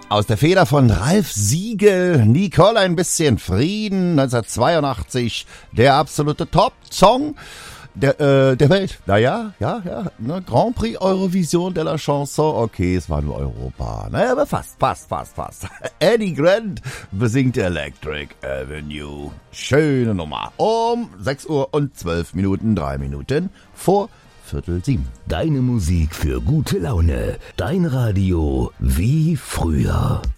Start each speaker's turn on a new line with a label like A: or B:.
A: Aus der Feder von Ralf Siegel, Nicole ein bisschen Frieden, 1982, der absolute Top-Song der Welt. Naja, ja, ne? Grand Prix Eurovision de la Chanson, okay, es war nur Europa, naja, aber fast. Eddie Grant besingt Electric Avenue. Schöne Nummer. Um 6 Uhr und 12 Minuten, 3 Minuten vor 6:45.
B: Deine Musik für gute Laune. Dein Radio wie früher.